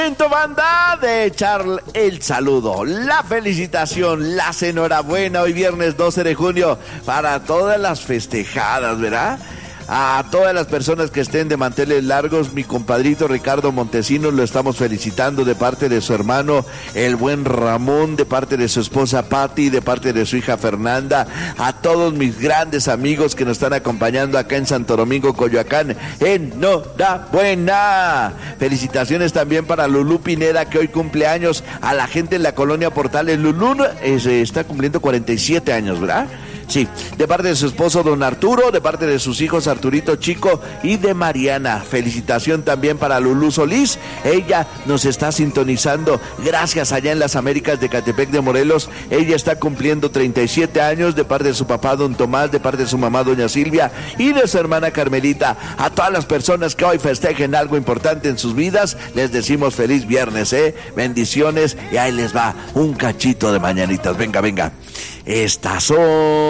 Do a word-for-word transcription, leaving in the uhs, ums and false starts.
Momento, banda, de echar el saludo, la felicitación, las enhorabuena hoy viernes doce de junio para todas las festejadas, ¿verdad? A todas las personas que estén de manteles largos, mi compadrito Ricardo Montesinos lo estamos felicitando de parte de su hermano, el buen Ramón, de parte de su esposa Patti, de parte de su hija Fernanda, a todos mis grandes amigos que nos están acompañando acá en Santo Domingo, Coyoacán. ¡Enhorabuena! Felicitaciones también para Lulú Pineda, que hoy cumple años, a la gente en la colonia Portales. Lulú eh, está cumpliendo cuarenta y siete años, ¿verdad? Sí, de parte de su esposo don Arturo, de parte de sus hijos Arturito Chico y de Mariana. Felicitación también para Lulú Solís, ella nos está sintonizando, gracias, allá en las Américas de Catepec de Morelos. Ella está cumpliendo treinta y siete años, de parte de su papá don Tomás, de parte de su mamá doña Silvia y de su hermana Carmelita. A todas las personas que hoy festejen algo importante en sus vidas, les decimos feliz viernes, ¿eh? Bendiciones, y ahí les va un cachito de mañanitas. Venga, venga. Estas son